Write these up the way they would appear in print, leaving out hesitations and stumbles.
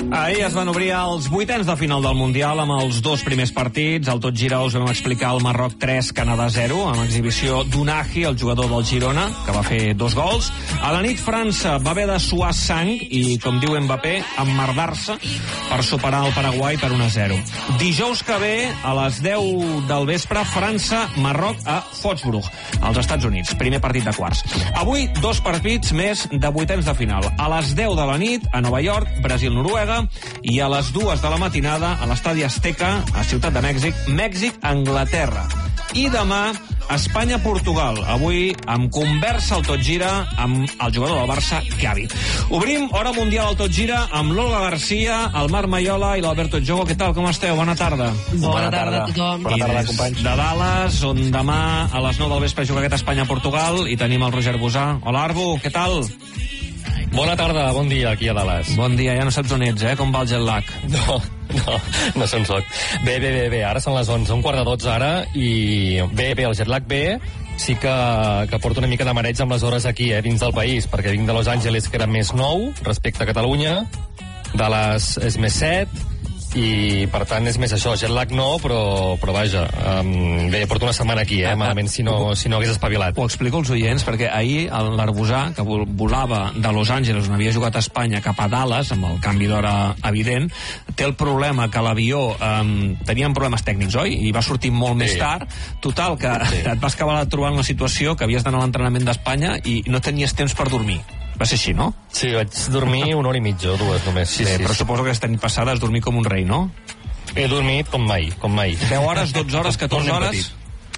Ahir es van obrir els vuitens de final del Mundial amb els dos primers partits. Al Tot Gira us vam explicar el Marroc 3, Canadà 0, amb exhibició d'Unahi, el jugador del Girona, que va fer 2 gols. A la nit, França va haver de suar sang i, com diu Mbappé, emmerdar-se per superar el Paraguai per 1-0. Dijous que ve, a les 10 del vespre, França-Marroc a Foxborough, als Estats Units. Primer partit de quarts. Avui, 2 partits més de vuitens de final. A les 10 de la nit, a Nova York, Brasil-Noruega, i a les 2 de la matinada a l'Estadi Azteca, a Ciutat de Mèxic, Mèxic-Anglaterra. I demà, Espanya-Portugal. Avui, amb conversa al Tot Gira amb el jugador del Barça, Gavi. Obrim Hora Mundial al Tot Gira amb l'Olga Garcia, el Marc Maiola i l'Alberto Jogo. Què tal, com esteu? Bona tarda. Bona tarda a tothom. Bona tarda, companys. De Dallas, on demà a les 9 del vespre juga aquest Espanya-Portugal, i tenim el Roger Bosà. Hola, Arbo, què tal? Bona tarda, bon dia aquí a Dallas. Bon dia, ja no saps on ets, Com va el jet lag? No se'n soc. Bé, ara són les 11, 11:45 ara, i bé, el jet lag bé. Sí que porto una mica de mareig amb les hores aquí, dins del país, perquè vinc de Los Angeles, que era més 9 respecte a Catalunya, Dallas és més 7, i per tant és més això, jet lag no, però vaja, bé, porto una setmana aquí, malament si no hagués espavilat. Ho explico als oients, perquè ahir l'Arbosà, que volava de Los Angeles, on havia jugat a Espanya, cap a Dallas, amb el canvi d'hora evident, té el problema que l'avió tenien problemes tècnics, oi? I va sortir molt més tard. Total, que et vas acabar trobant una situació que havies d'anar a l'entrenament d'Espanya i no tenies temps per dormir. Va ser així, no? Sí, vaig dormir 1 hora i mitja o 2 només. Sí, però suposo que aquesta nit passada has dormit com un rei, no? He dormit com mai. 10 hores, 12 hores, 14 hores?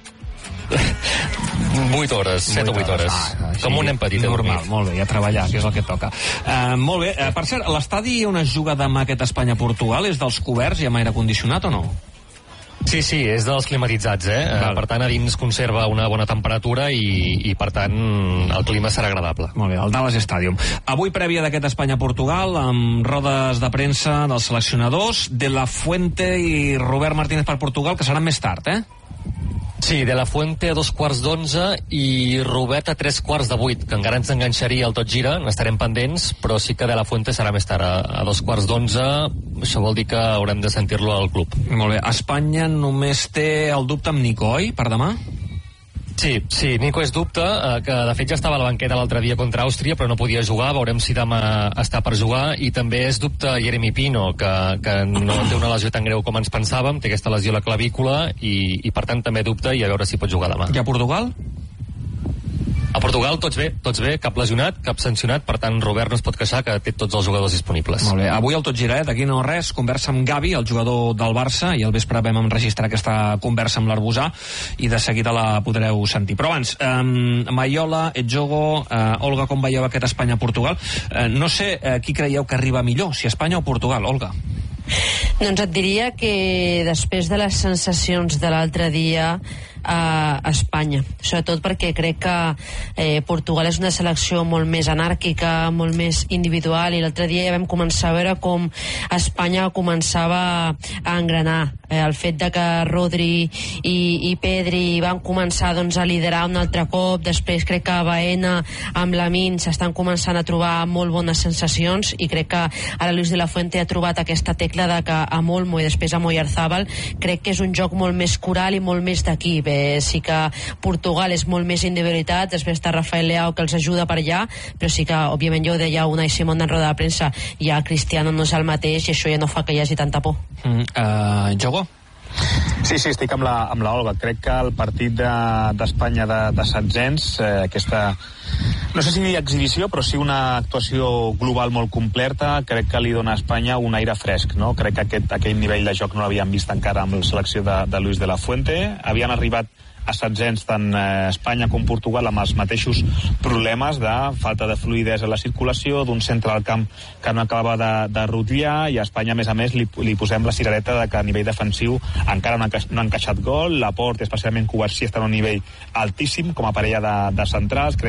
8 hores, 7 o 8 hores. Com un nen petit. Normal, molt bé, a treballar, que és el que toca. Molt bé, per cert, l'estadi on es juga demà aquest Espanya-Portugal és dels coberts i amb aire condicionat o no? Sí, és dels climatitzats, Per tant, a dins conserva una bona temperatura i per tant, el clima serà agradable. Molt bé, el Dallas Stadium. Avui prèvia d'aquest Espanya-Portugal, amb rodes de premsa dels seleccionadors, De La Fuente i Robert Martínez per Portugal, que seran més tard, Sí, De La Fuente a 2:15 i Robert a 7:45, que encara ens enganxaria el Tot Gira, n'estarem pendents, però sí que De La Fuente serà més tard, a 2:11. Això vol dir que haurem de sentir-lo al club. Molt bé, Espanya només té el dubte amb Nico, oi, per demà? Sí, Nico és dubte, que de fet ja estava a la banqueta l'altre dia contra Àustria, però no podia jugar, veurem si demà està per jugar, i també és dubte Jeremy Pino, que no té una lesió tan greu com ens pensàvem, té aquesta lesió a la clavícula, i per tant també dubte, i a veure si pot jugar demà. I a Portugal? A Portugal tots bé, cap lesionat, cap sancionat, per tant Robert no es pot queixar, que té tots els jugadors disponibles. Molt bé, avui el Tot Gira, d'aquí no res, conversa amb Gavi, el jugador del Barça, i al vespre vam enregistrar aquesta conversa amb l'Arbosà, i de seguida la podreu sentir. Però abans, Maiola, Edjogo, Olga, com veieu aquest Espanya-Portugal? No sé qui creieu que arriba millor, si Espanya o Portugal, Olga? Doncs et diria que després de les sensacions de l'altre dia a Espanya, sobretot perquè crec que Portugal és una selecció molt més anàrquica, molt més individual, i l'altre dia ja vam començar a veure com Espanya començava a engranar. El fet de que Rodri i Pedri van començar a liderar un altre cop, després crec que Baena amb Lamine s'estan començant a trobar molt bones sensacions, i crec que ara Luis de la Fuente ha trobat aquesta tecla de que a Olmo i després a Oyarzabal crec que és un joc molt més coral i molt més d'equip. Sí que Portugal és molt més individualitat, després està Rafael Leao que els ajuda per allà, però sí que òbviament jo ho deia Unai Simón en roda de premsa, ja Cristiano no és el mateix i això ja no fa que hi hagi tanta por. Jogo? Sí, estic amb la Olga. Crec que el partit d'Espanya de setzents, aquesta, no sé si dir exhibició, però sí una actuació global molt completa, crec que li dona a Espanya un aire fresc, no? Crec que aquell nivell de joc no l'havíem vist encara amb la selecció de Luis de la Fuente. Havien arribat a setzents tant Espanya com Portugal amb els mateixos problemes de falta de fluïdesa a la circulació, d'un centre al camp que no acabava de rutllar, i a Espanya a més li posem la cirereta de que a nivell defensiu encara no ha encaixat gol. Laporte, especialment Covarsí, està en un nivell altíssim com a parella de centrals. Crec que Pedro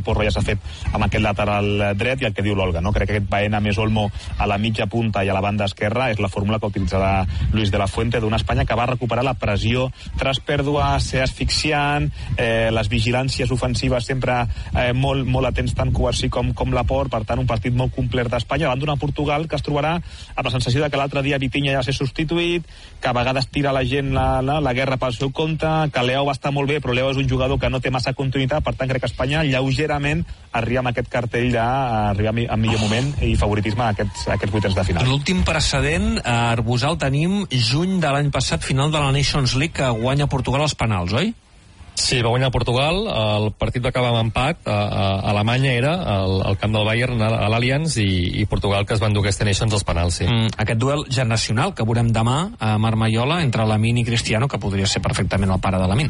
Porro ja s'ha fet amb aquest lateral dret, i el que diu l'Olga, no? Crec que aquest Baena més Olmo a la mitja punta i a la banda esquerra és la fórmula que utilitzarà Luis de la Fuente, d'una Espanya que va recuperar la pressió tras pèrdua, ser asfixiant, les vigilàncies ofensives sempre molt atents, tant Covarsí com Laporte. Per tant, un partit molt complet d'Espanya davant d'una Portugal que es trobarà amb la sensació de que l'altre dia Vitinha ja va ser substituït, que a vegades tira la gent la guerra pel seu compte, que Leao va estar molt bé, però Leao és un jugador que no té massa continuïtat. Per tant, crec que Espanya lleugerament arriba amb aquest cartell d'arribar en millor moment i favoritisme a aquests vuitens de final. L'últim precedent a Arbusà el tenim juny de l'any passat, final de la Nations League, que guanya Portugal als penals, oi? Sí, va guanyar Portugal, el partit va acabar amb empat, a Alemanya era, al camp del Bayern, a l'Allianz, i Portugal que es va endur aquesta Nations als penals, sí. Aquest duel generacional que veurem demà a Marmaiola entre Lamine i Cristiano, que podria ser perfectament el pare de Lamine.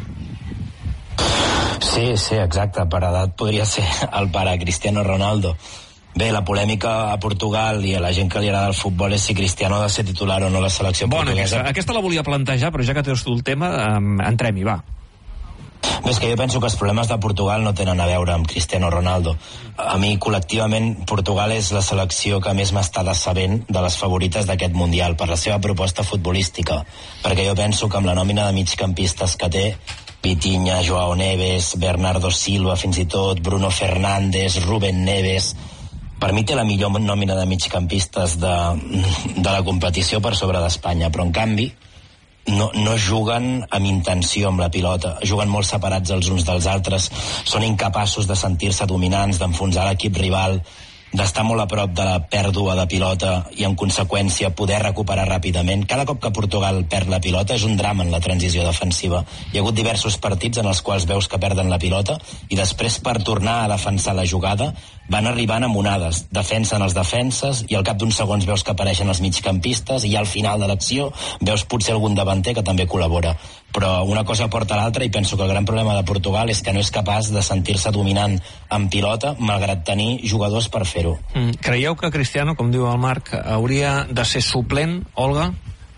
Sí, exacte, per edat podria ser el pare Cristiano Ronaldo. Bé, la polèmica a Portugal i a la gent que li agrada el futbol és si Cristiano ha de ser titular o no a la selecció portuguesa. Aquesta la volia plantejar, però ja que tens tu el tema, entrem-hi, va. Bé, és que jo penso que els problemes de Portugal no tenen a veure amb Cristiano Ronaldo. A mi, col·lectivament, Portugal és la selecció que més m'està decebent de les favorites d'aquest Mundial, per la seva proposta futbolística. Perquè jo penso que amb la nòmina de migcampistes que té, Vitinha, Joao Neves, Bernardo Silva, fins i tot, Bruno Fernández, Rubén Neves, per mi té la millor nòmina de migcampistes de la competició per sobre d'Espanya, però en canvi no juguen amb intenció amb la pilota, juguen molt separats els uns dels altres, són incapaços de sentir-se dominants, d'enfonsar l'equip rival, d'estar molt a prop de la pèrdua de pilota i en conseqüència poder recuperar ràpidament. Cada cop que Portugal perd la pilota és un drama en la transició defensiva. Hi ha hagut diversos partits en els quals veus que perden la pilota i després, per tornar a defensar la jugada, van arribant amb onades, defensen els defenses i al cap d'uns segons veus que apareixen els migcampistes i al final de l'acció veus potser algun davanter que també col·labora. Però una cosa porta a l'altra i penso que el gran problema de Portugal és que no és capaç de sentir-se dominant en pilota malgrat tenir jugadors per fer-ho. Creieu que Cristiano, com diu el Marc, hauria de ser suplent, Olga?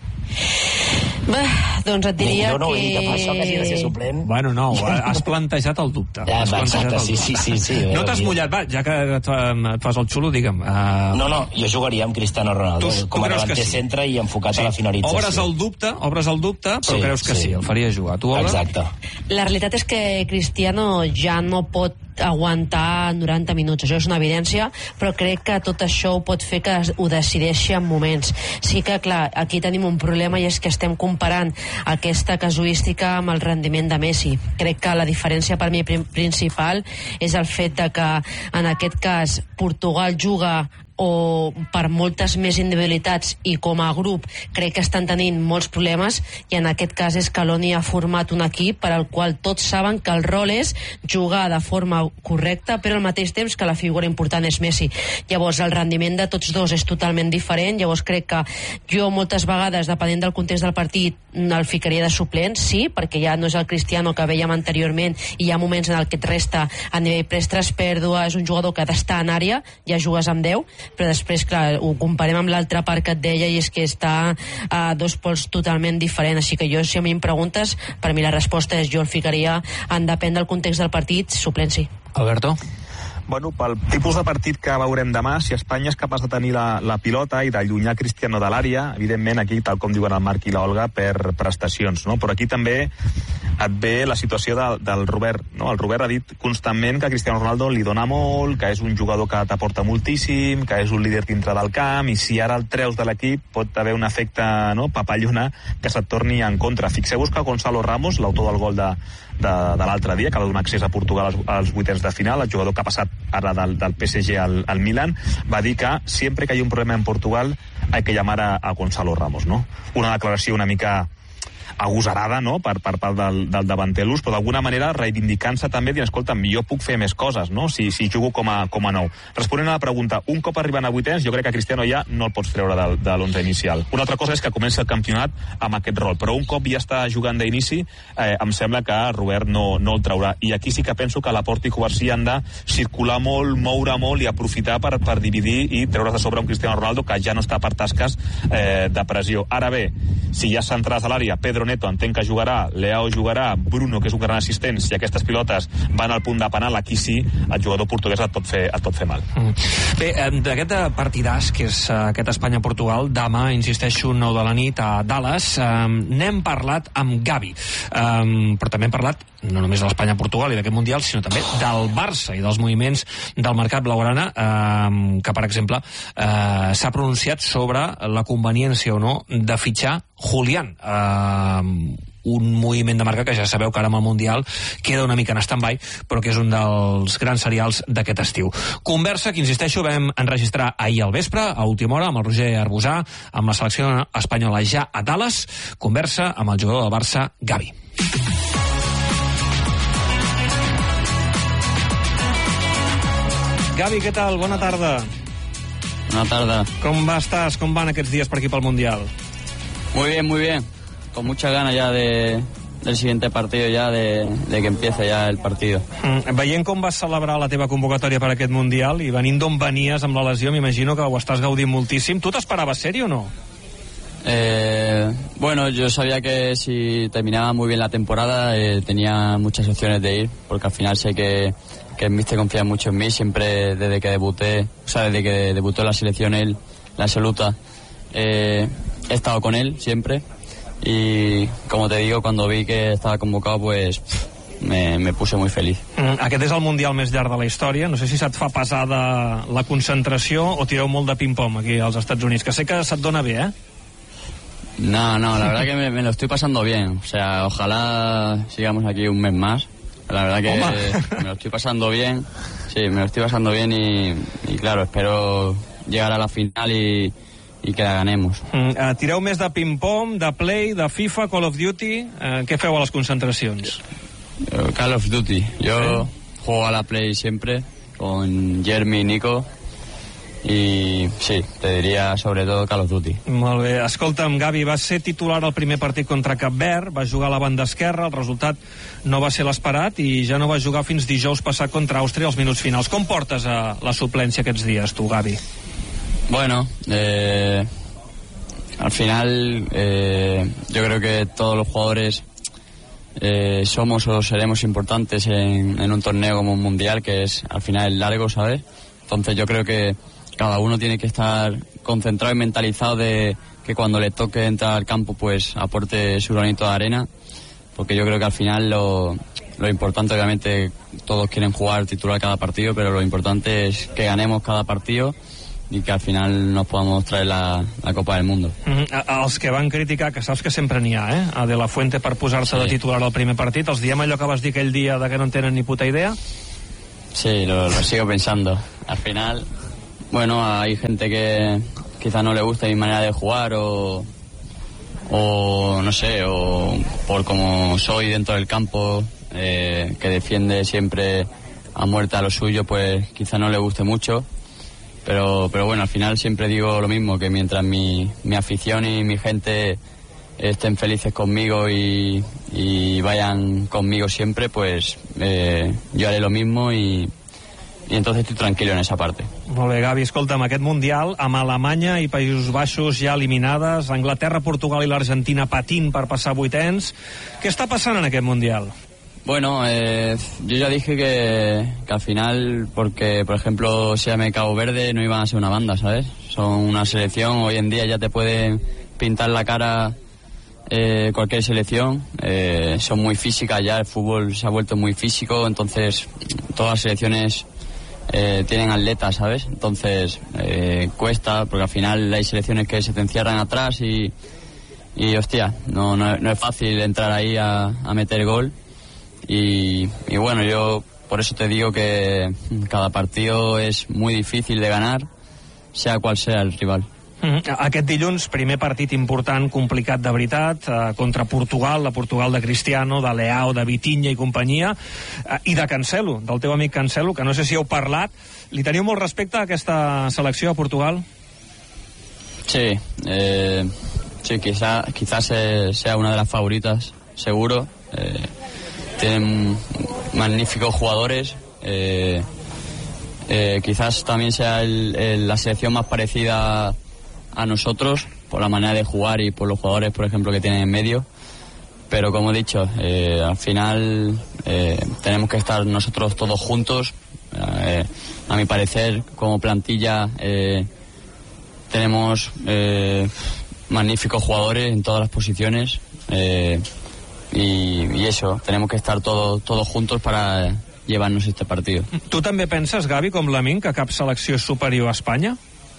Bé, doncs et diria jo no he dit que per això que hagi de ser suplent. Bueno, no, has plantejat el dubte. Ja, exacte, sí. No t'has mullat, va, ja que et fas el xulo, digue'm. No, jo jugaria amb Cristiano Ronaldo com a davanter centre i enfocat a la finalització. Obres el dubte, però creus que sí, el faria jugar. Tu, Olga? Exacte. La realitat és que Cristiano ja no pot aguantar 90 minuts, això és una evidència, però crec que tot això ho pot fer que ho decideixi en moments. Sí que, clar, aquí tenim un problema i és que estem comparant aquesta casuística amb el rendiment de Messi. Crec que la diferència per mi principal és el fet de que en aquest cas Portugal juga o per moltes més individualitats i com a grup crec que estan tenint molts problemes i en aquest cas Scaloni ha format un equip per al qual tots saben que el rol és jugar de forma correcta però al mateix temps que la figura important és Messi. Llavors el rendiment de tots dos és totalment diferent, llavors crec que jo moltes vegades, depenent del context del partit, el ficaria de suplent, sí, perquè ja no és el Cristiano que vèiem anteriorment i hi ha moments en el que et resta a nivell prestres, pèrdua, és un jugador que ha d'estar en àrea, ja jugues amb 10, però després, clar, ho comparem amb l'altra part que et deia i és que està a dos pols totalment diferents, així que jo, si a mi em preguntes, per mi la resposta és jo el ficaria en depèn del context del partit, suplent sí. Alberto? Bueno, pel tipus de partit que veurem demà, si Espanya és capaç de tenir la pilota i d'allunyar Cristiano de l'àrea, evidentment aquí, tal com diuen el Marc i l'Olga, per prestacions, no? Però aquí també et ve la situació del Robert, no? El Robert ha dit constantment que Cristiano Ronaldo li dona molt, que és un jugador que t'aporta moltíssim, que és un líder dintre del camp, i si ara el treus de l'equip pot haver un efecte, no?, papallona que se't torni en contra. Fixeu-vos que Gonzalo Ramos, l'autor del gol de l'altre dia, que va donar accés a Portugal als vuitens de final, el jugador que ha passat ara del PSG al Milan, va dir que sempre que hi ha un problema en Portugal hay que llamar a Gonzalo Ramos, no? Una declaració una mica agosarada, no?, per part del davanter l'ús, però d'alguna manera reivindicant-se també, dient, escolta'm, jo puc fer més coses, no?, si jugo com a nou. Responent a la pregunta, un cop arribant a vuitens, jo crec que Cristiano ja no el pots treure de l'11 inicial. Una altra cosa és que comenci el campionat amb aquest rol, però un cop ja està jugant d'inici, em sembla que Robert no el traurà. I aquí sí que penso que Laporte i Covarsí han de circular molt, moure molt i aprofitar per dividir i treure's de sobre un Cristiano Ronaldo que ja no està per tasques de pressió. Ara bé, si ja centrats a l'àrea, Pedro Pedro Neto entenc que jugarà, Leao jugarà, Bruno, que és un gran assistent, si aquestes pilotes van al punt de penal, aquí sí, el jugador portuguès et pot fer mal. Bé, d'aquest partidàs, que és aquest Espanya-Portugal, demà, insisteixo, 9 de la nit a Dallas, n'hem parlat amb Gavi, però també hem parlat no només de l'Espanya-Portugal i d'aquest Mundial, sinó també del Barça i dels moviments del mercat blaugrana, que, per exemple, s'ha pronunciat sobre la conveniència o no de fitxar Julián, un moviment de marca que ja sabeu que ara amb el Mundial queda una mica en stand-by, però que és un dels grans serials d'aquest estiu. Conversa que, insisteixo, vam enregistrar ahir al vespre, a última hora, amb el Roger Arbusà, amb la selecció espanyola ja a Dallas. Conversa amb el jugador del Barça, Gavi. Gavi, què tal? Bona tarda. Bona tarda. Com estàs? Com van aquests dies per aquí pel Mundial? Muy bien, muy bien. Con muchas ganas ya del siguiente partido, ya de que empiece ya el partido. Veient com vas celebrar la teva convocatòria per aquest Mundial i venint d'on venies amb la lesió, m'imagino que ho estàs gaudint moltíssim. Tu t'esperaves ser-hi o no? Bueno, yo sabía que si terminaba muy bien la temporada tenía muchas opciones de ir, porque al final sé que el míster confía mucho en mí, siempre desde que debuté, o sea, desde que debutó en la selección él, la absoluta, he estado con él siempre, y como te digo, cuando vi que estaba convocado, pues me puse muy feliz. Aquest és el Mundial més llarg de la història. No sé si se't fa pesada la concentració o tireu molt de ping-pong aquí als Estats Units, que sé que se't dona bé, eh? No, la verdad que me lo estoy pasando bien. O sea, ojalá sigamos aquí un mes más. La verdad que me lo estoy pasando bien. Sí, me lo estoy pasando bien y claro, espero llegar a la final y que la ganemos. Tireu més de ping-pong, de Play, de FIFA, Call of Duty. Què feu a les concentracions? Call of Duty. Yo juego a la Play siempre con Jeremy y Nico. I sí, te diria sobretot Call of Duty. Molt bé, escolta'm, Gavi, vas ser titular al primer partit contra Cap Verd, vas jugar a la banda esquerra, el resultat no va ser l'esperat i ja no vas jugar fins dijous passat contra Àustria als minuts finals. Com portes a la suplència aquests dies, tu, Gavi? Bueno, al final yo creo que todos los jugadores somos o seremos importantes en un torneo como un mundial, que es al final largo, ¿sabes? Entonces yo creo que cada uno tiene que estar concentrado y mentalizado de que cuando le toque entrar al campo pues aporte su granito de arena, porque yo creo que al final lo importante, obviamente todos quieren jugar titular cada partido, pero lo importante es que ganemos cada partido i que al final nos podamos traer la Copa del Mundo. Els que van criticar, que saps que sempre n'hi ha, a De La Fuente per posar-se de titular al primer partit, els diem allò que vas dir aquell dia de que no en tenen ni puta idea? Sí, lo sigo pensando. Al final, bueno, hay gente que quizá no le gusta mi manera de jugar o no sé, o por como soy dentro del campo, que defiende siempre a muerte a lo suyo, pues quizá no le guste mucho. Pero bueno, al final siempre digo lo mismo, que mientras mi afición y mi gente estén felices conmigo y vayan conmigo siempre, pues yo haré lo mismo y entonces estoy tranquilo en esa parte. Molt bé, Gavi, escolta'm, aquest Mundial amb Alemanya i Països Baixos ja eliminades, Anglaterra, Portugal i l'Argentina patint per passar vuitens. Què està passant en aquest Mundial? Bueno, yo ya dije que al final, porque por ejemplo se llame Cabo Verde, no iban a ser una banda, ¿sabes? Son una selección, hoy en día ya te pueden pintar la cara cualquier selección, son muy físicas ya, el fútbol se ha vuelto muy físico, entonces todas las selecciones tienen atletas, ¿sabes? Entonces cuesta, porque al final hay selecciones que se te encierran atrás y hostia, no es fácil entrar ahí a meter gol. Y bueno, yo por eso te digo que cada partido es muy difícil de ganar, sea cual sea el rival. Aquest dilluns, primer partit important, complicat de veritat, contra Portugal, la Portugal de Cristiano, de Leao, de Vitinha i companyia, i de Cancelo, del teu amic Cancelo, que no sé si heu parlat. Li teniu molt respecte a aquesta selecció a Portugal? Sí, quizás sea una de las favoritas, seguro. Tienen magníficos jugadores, quizás también sea la selección más parecida a nosotros por la manera de jugar y por los jugadores, por ejemplo, que tienen en medio, pero como he dicho, al final tenemos que estar nosotros todos juntos. A mi parecer, como plantilla, tenemos magníficos jugadores en todas las posiciones, y eso, tenemos que estar todos juntos para llevarnos este partido. Tu també penses, Gavi, com Lamine, que cap selecció és superior a Espanya?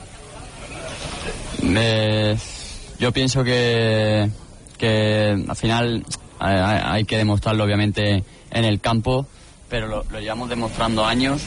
Yo pienso que al final hay que demostrarlo obviamente en el campo, pero lo llevamos demostrando años,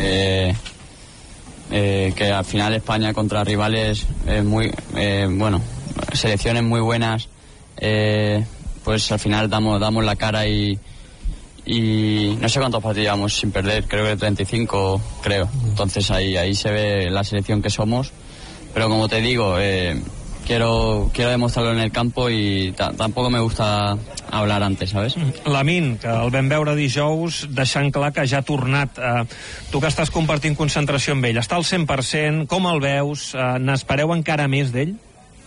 que al final España contra rivales muy selecciones muy buenas, pues al final damos la cara y no sé cuántos partidos llevamos sin perder, creo que 35, creo. Entonces ahí se ve la selección que somos, pero como te digo, quiero demostrarlo en el campo y tampoco me gusta hablar antes, ¿sabes? Lamine, que el vam veure dijous deixant clar que ja ha tornat. Tu que estàs compartint concentració amb ell, està al 100%, com el veus? N'espereu encara més d'ell?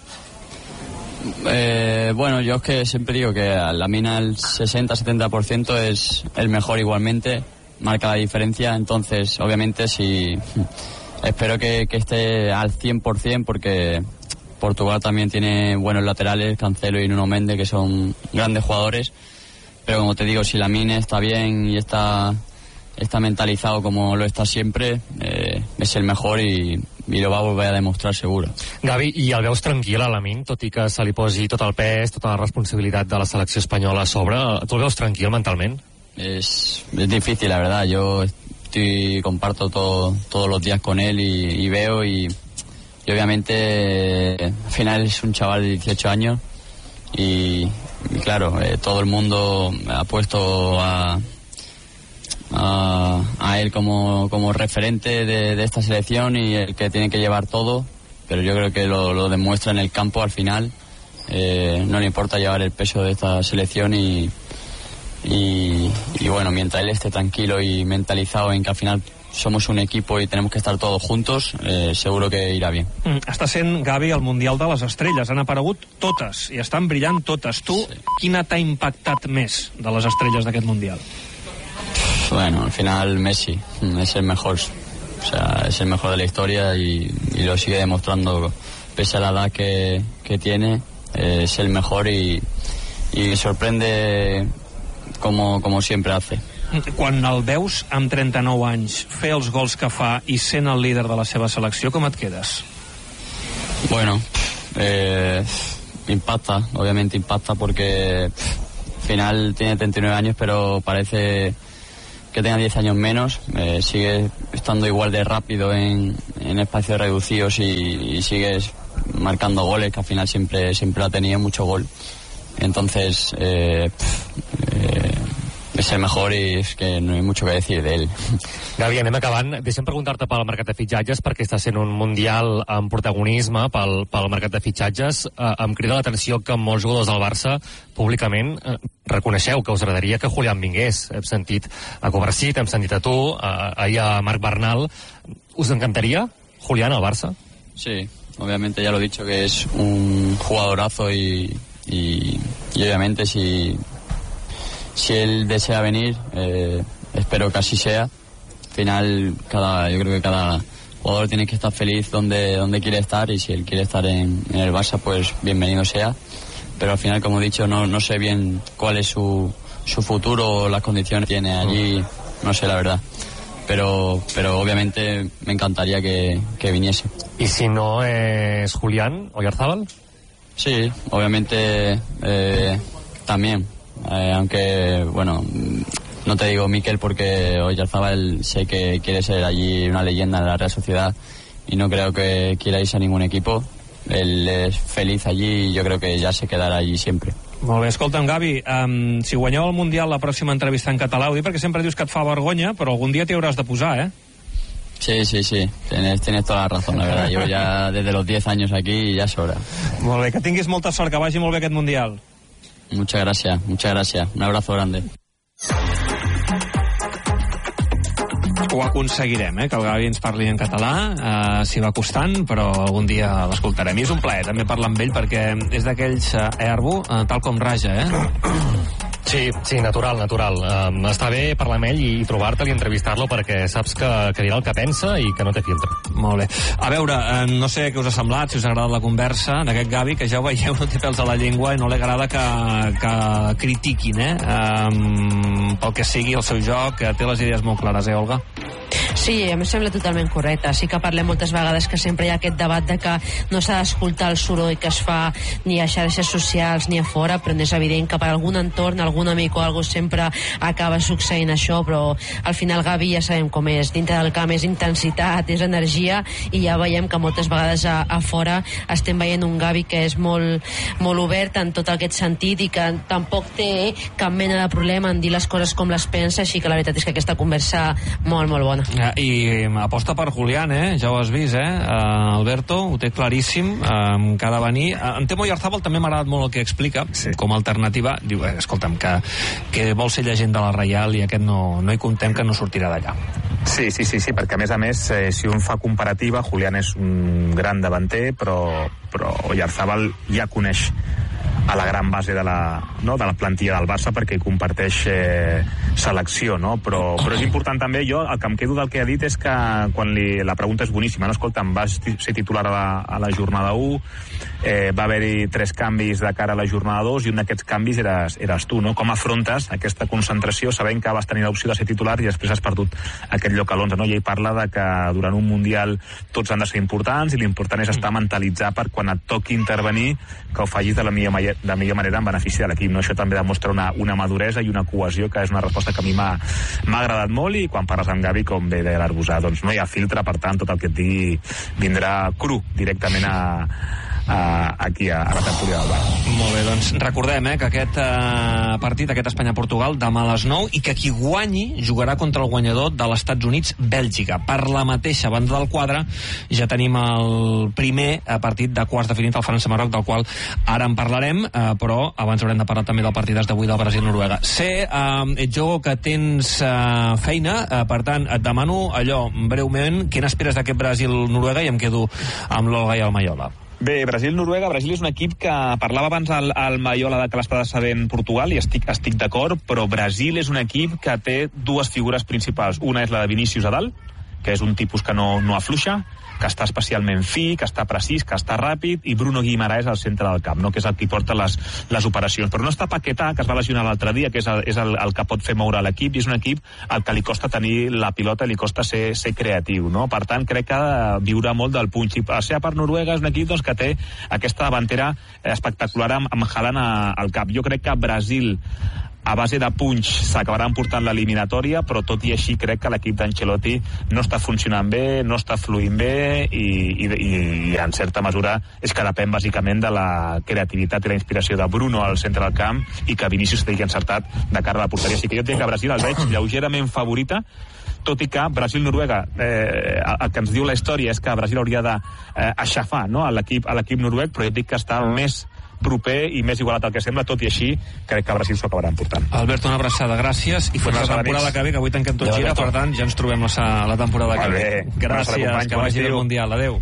Bueno, yo es que siempre digo que Lamine al 60-70% es el mejor igualmente, marca la diferencia, entonces obviamente espero que esté al 100%, porque Portugal también tiene buenos laterales, Cancelo y Nuno Mendes, que son grandes jugadores, pero como te digo, si Lamine está bien y está mentalizado como lo está siempre, es el mejor y lo va a volver a demostrar seguro. Gavi, i el veus tranquil a Lamine, tot i que se li posi tot el pes, tota la responsabilitat de la selecció espanyola a sobre? Tu el veus tranquil mentalment? Es difícil, la verdad. Yo comparto todos los días con él y veo y obviamente al final es un chaval de 18 años y claro, todo el mundo ha puesto a él como referente de esta selección y el que tiene que llevar todo, pero yo creo que lo demuestra en el campo al final. No le importa llevar el peso de esta selección y bueno, mientras él esté tranquilo y mentalizado en que al final somos un equipo y tenemos que estar todos juntos, seguro que irà bien. Està sent, Gavi, el Mundial de les Estrelles. Han aparegut totes i estan brillant totes. Tu, quina t'ha impactat més de les estrelles d'aquest Mundial? Bueno, al final Messi es el mejor, o sea, es el mejor de la historia y lo sigue demostrando pese a la edad que tiene, es el mejor y sorprende como siempre hace. Quan el veus amb 39 anys fer els gols que fa i sent el líder de la seva selecció, com et quedes? Bueno, obviamente impacta porque al final tiene 39 años, pero parece que tenga 10 años menos, sigue estando igual de rápido en espacios reducidos y sigue marcando goles, que al final siempre ha tenido mucho gol. Entonces és el mejor i és que no hi ha mucho que decir d'ell. Gavi, anem acabant. Deixa'm preguntar-te pel mercat de fitxatges, perquè està sent un mundial amb protagonisme pel mercat de fitxatges. Em crida l'atenció que molts jugadors del Barça públicament reconeixeu que us agradaria que Julián vingués. Hem sentit a Kovacic, hem sentit a tu, ahir a Marc Bernal. ¿Us encantaría Julián al Barça? Sí, obviamente ya lo he dicho que es un jugadorazo y obviamente si él desea venir, espero que así sea. Al final, yo creo que cada jugador tiene que estar feliz donde quiere estar, y si él quiere estar en el Barça, pues bienvenido sea. Pero al final, como he dicho, no sé bien cuál es su futuro o las condiciones que tiene allí, no sé la verdad. Pero obviamente me encantaría que viniese. ¿Y si no es Julián Oyarzábal? Sí, obviamente también. Aunque, bueno, no te digo Mikel porque Oyarzábal sé que quiere ser allí una leyenda de la Real Sociedad y no creo que quiera irse a ningún equipo. Él es feliz allí y yo creo que ya se quedarà allí siempre. Molt bé, escolta'm, Gavi, si guanyeu el Mundial, la pròxima entrevista en català, ho dic perquè sempre dius que et fa vergonya, però algun dia t'hi hauràs de posar, eh? Sí, tienes toda la razón, la verdad. Llevo ya desde los 10 años aquí y ya es hora. Molt bé, que tinguis molta sort, que vagi molt bé aquest Mundial. Muchas gracias. Un abrazo grande. Ho aconseguirem, que el Gavi ens parli en català, s'hi va costant, però algun dia l'escoltarem. I és un plaer també parlar amb ell, perquè és d'aquells, Arbu, tal com raja, Sí, natural. Està bé parlar amb ell i trobar-te'l i entrevistar-lo perquè saps que dirà el que pensa i que no té filtre. Molt bé. A veure, no sé què us ha semblat, si us ha agradat la conversa d'aquest Gavi, que ja ho veieu, no té pèls a la llengua i no li agrada que critiquin, pel que sigui el seu joc, que té les idees molt clares, Olga? Sí, a mi em sembla totalment correcte. Sí que parlem moltes vegades que sempre hi ha aquest debat de que no s'ha d'escoltar el soroll que es fa ni a xarxes socials ni a fora, però és evident que per algun entorn, algun amic o algú sempre acaba succeint això, però al final Gavi ja sabem com és, dintre del camp és intensitat, és energia, i ja veiem que moltes vegades a fora estem veient un Gavi que és molt, molt obert en tot aquest sentit i que tampoc té cap mena de problema en dir les coses com les pensa, així que la veritat és que aquesta conversa molt, molt bona. I aposta per Julián, ja ho has vist, Alberto, ho té claríssim, que ha de venir. En Temo Oyarzabal també m'ha agradat molt el que explica, com a alternativa. Diu, escolta'm, que vol ser llegent de la Reial i aquest no hi comptem, que no sortirà d'allà. Sí, perquè a més, si un fa comparativa, Julián és un gran davanter, però Oyarzabal ja coneix a la gran base de la plantilla del Barça perquè comparteix selecció, no? Però és important també, jo el que em quedo del que ha dit és que quan la pregunta és boníssima, no? Escolta'm, vas ser titular a la jornada 1, va haver-hi 3 canvis de cara a la jornada 2 i un d'aquests canvis eres tu, no? Com afrontes aquesta concentració sabent que vas tenir l'opció de ser titular i després has perdut aquest lloc a l'11, no? I ell parla de que durant un Mundial tots han de ser importants i l'important és estar mentalitzat per quan et toqui intervenir que ho facis de la millor manera en benefici de l'equip, no? Això també demostra una maduresa i una cohesió que és una resposta que a mi m'ha agradat molt, i quan parles amb Gavi, com bé deia l'Arbusà, doncs no hi ha filtre, per tant tot el que et digui vindrà cru directament aquí a la tertúlia del bar. Molt bé, doncs recordem que aquest partit, aquest Espanya-Portugal, demà a les 9, i que qui guanyi jugarà contra el guanyador de l'Estats Units-Bèlgica. Per la mateixa banda del quadre ja tenim el primer partit de quarts de final, el França-Marroc, del qual ara en parlarem, però abans haurem de parlar també del partidàs d'avui del Brasil-Noruega. Sé, jo, que tens feina, per tant et demano allò breument, què n'esperes d'aquest Brasil-Noruega, i em quedo amb l'Olga i el Maiola. Bé, Brasil-Noruega. Brasil és un equip que parlava abans al Maiola de que l'està decebent Portugal, i estic d'acord, però Brasil és un equip que té 2 figures principals. Una és la de Vinícius a dalt, que és un tipus que no afluixa, que està especialment fi, que està precís, que està ràpid, i Bruno Guimaraes al centre del camp, no? Que és el que porta les operacions. Però no està Paquetá, que es va lesionar l'altre dia, que és el que pot fer moure l'equip, i és un equip al que li costa tenir la pilota i li costa ser creatiu, no? Per tant, crec que viurà molt del punx. I a ser per Noruega és un equip que té aquesta davantera espectacular amb Haaland al cap. Jo crec que Brasil a base de punx s'acabaran portant l'eliminatòria, però tot i així crec que l'equip d'Ancelotti no està funcionant bé, no està fluint bé, i en certa mesura és que depèn bàsicament de la creativitat i la inspiració de Bruno al centre del camp, i que Vinícius estigui encertat de cara a la porteria. Així que jo entenc que Brasil el veig lleugerament favorita, tot i que Brasil-Noruega, el que ens diu la història és que Brasil hauria d'aixafar, no? a l'equip noruec, però jo dic que està més proper i més igualat al que sembla, tot i així crec que Brasil s'ho acabarà emportant. Alberto, una abraçada, gràcies, i fins la temporada que ve, que avui tanquem tot gira, per tant ja ens trobem la temporada que ve. Gràcies, que vagi el Mundial. Adéu.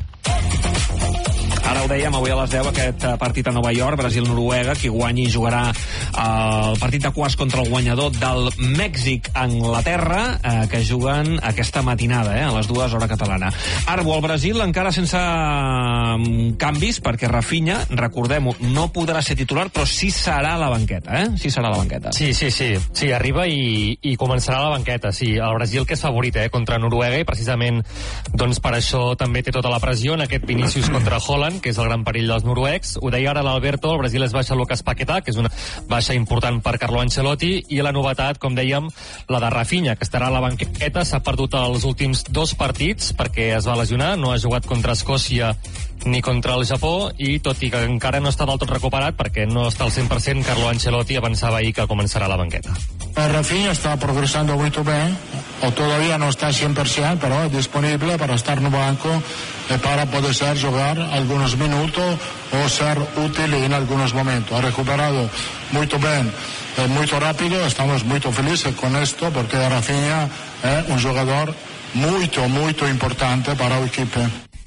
Ara ho dèiem, avui a les 10 aquest partit a Nova York, Brasil-Noruega. Qui guanyi jugarà el partit de quarts contra el guanyador del Mèxic-Anglaterra, que juguen aquesta matinada, a les 2 hora catalana. Arbo, al Brasil encara sense canvis, perquè Rafinha, recordem-ho, no podrà ser titular, però sí serà a la banqueta, Sí serà a la banqueta. Sí, arriba i començarà a la banqueta, sí. El Brasil, que és favorit, contra Noruega, i precisament doncs per això també té tota la pressió en aquest Vinícius contra Haaland, que és el gran perill dels noruecs. Ho deia ara l'Alberto, el Brasil es baixa Lucas Paquetá, que és una baixa important per Carlo Ancelotti, i la novetat, com dèiem, la de Rafinha, que estarà a la banqueta. S'ha perdut els últims 2 partits perquè es va lesionar, no ha jugat contra Escòcia ni contra el Japó, i tot i que encara no està del tot recuperat perquè no està al 100%, Carlo Ancelotti avançava ahir que començarà a la banqueta. Rafinha está progresando muy bien. o todavía no está 100%, pero es disponible para estar en el banco para poder jugar algunos minutos o ser útil en algunos momentos. Ha recuperado muy bien, muy rápido, estamos muy felices con esto porque Rafinha es un jugador muy importante para el equipo.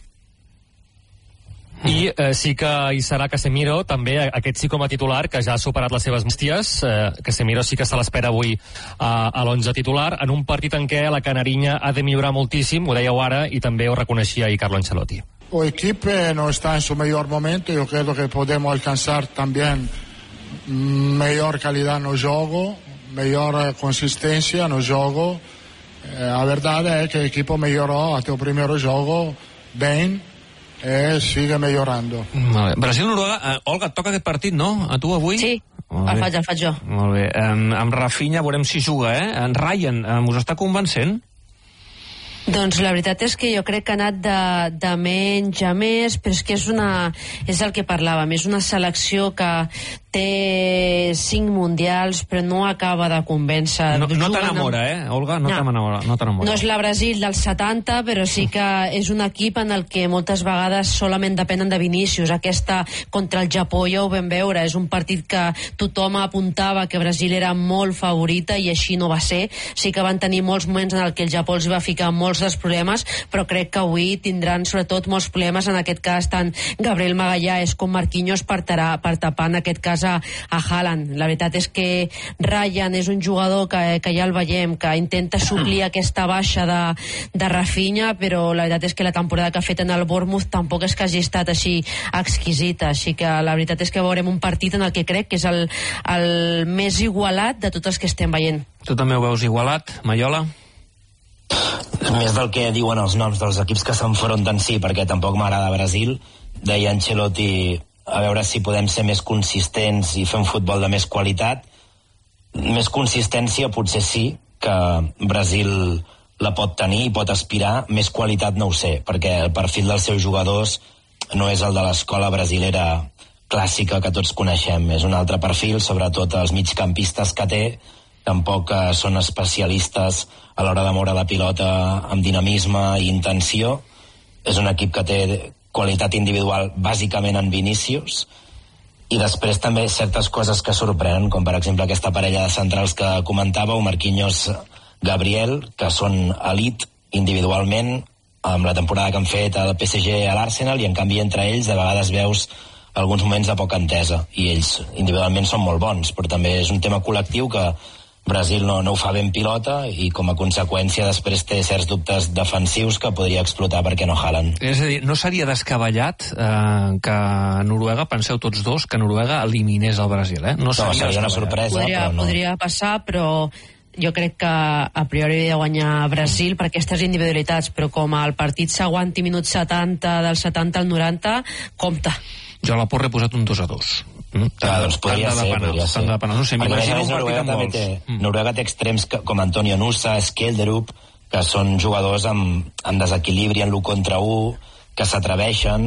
I sí que hi serà Casemiro, també, aquest sí com a titular, que ja ha superat les seves bèsties. Casemiro sí que se l'espera avui a l'11 titular, en un partit en què la Canarinya ha de millorar moltíssim, ho dèieu ara, i també ho reconeixia ahir Carlo Ancelotti. El equipo no está en su mejor momento, yo creo que podemos alcanzar también mejor calidad en el juego, mejor consistencia en el juego. La verdad es que el equipo mejoró hasta el primer juego bien, sigue millorando. Brasil-Noruega, Olga, et toca aquest partit, no? A tu avui? Sí, el faig jo. Molt bé. Amb Rafinha veurem si juga, En Ryan, us està convencent? Doncs la veritat és que jo crec que ha anat de menys a més, però és que és el que parlàvem, és una selecció que té 5 mundials però no acaba de convèncer. No t'enamora, Olga? No t'enamora. No és la Brasil dels 70, però sí que és un equip en el que moltes vegades solament depenen de Vinícius. Aquesta contra el Japó ja ho vam veure, és un partit que tothom apuntava que Brasil era molt favorita i així no va ser. Sí que van tenir molts moments en el que el Japó els va ficar molts dels problemes, però crec que avui tindran sobretot molts problemes. En aquest cas tant Gabriel Magallanes com Marquinhos per tapar en aquest cas a Haaland. La veritat és que Ryan és un jugador que ja el veiem, que intenta suplir aquesta baixa de Rafinha, però la veritat és que la temporada que ha fet en el Bournemouth tampoc és que hagi estat així exquisita, així que la veritat és que veurem un partit en el que crec que és el més igualat de tots els que estem veient. Tu també ho veus igualat, Maiola? Més del que diuen els noms dels equips que s'enfronten, sí, perquè tampoc m'agrada Brasil. Deia Ancelotti, a veure si podem ser més consistents i fer un futbol de més qualitat. Més consistència potser sí, que Brasil la pot tenir i pot aspirar. Més qualitat no ho sé, perquè el perfil dels seus jugadors no és el de l'escola brasilera clàssica que tots coneixem. És un altre perfil, sobretot els migcampistes que té, tampoc són especialistes a l'hora de moure la pilota amb dinamisme i intenció. És un equip que té qualitat individual bàsicament en Vinícius, i després també certes coses que sorprenen, com per exemple aquesta parella de centrals que comentàveu, Marquinhos, Gabriel, que són elit individualment amb la temporada que han fet al PSG a l'Arsenal, i en canvi entre ells de vegades veus alguns moments de poca entesa, i ells individualment són molt bons, però també és un tema col·lectiu que Brasil no ho fa ben pilota, i com a conseqüència després té certs dubtes defensius que podria explotar perquè no Haaland. És a dir, no seria descabellat que Noruega, penseu tots dos, que Noruega eliminés el Brasil, No seria una sorpresa. Podria passar, però jo crec que a priori havia de guanyar Brasil per aquestes individualitats, però com el partit s'aguanti minuts 70, del 70 al 90, compte. Jo a la porra he posat un 2-2. Doncs podria ser. No sé, m'imagino un partit amb gols. Noruega té extrems com Antonio Nusa, Skelderup, que són jugadors amb desequilibri en l'1 contra 1, que s'atreveixen,